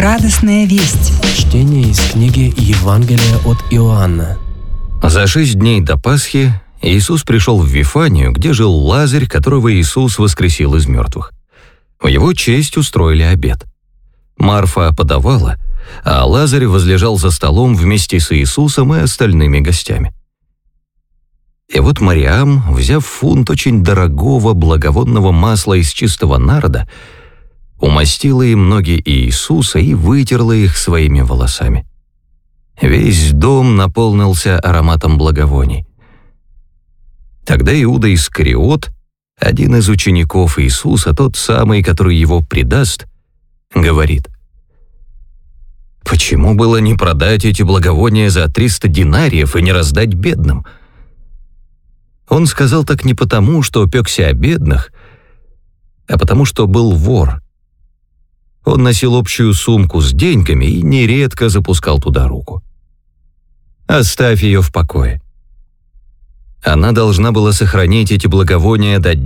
Радостная весть. Чтение из книги Евангелия от Иоанна. За 6 дней до Пасхи Иисус пришел в Вифанию, где жил Лазарь, которого Иисус воскресил из мертвых. В его честь устроили обед. Марфа подавала, а Лазарь возлежал за столом вместе с Иисусом и остальными гостями. И вот Мариам, взяв фунт очень дорогого благовонного масла из чистого нарда, умастила им ноги Иисуса и вытерла их своими волосами. Весь дом наполнился ароматом благовоний. Тогда Иуда Искариот, один из учеников Иисуса, тот самый, который его предаст, говорит: «Почему было не продать эти благовония за 300 динариев и не раздать бедным?» Он сказал так не потому, что пекся о бедных, а потому что был вор. Он носил общую сумку с деньгами и нередко запускал туда руку. Оставь ее в покое. Она должна была сохранить эти благовония до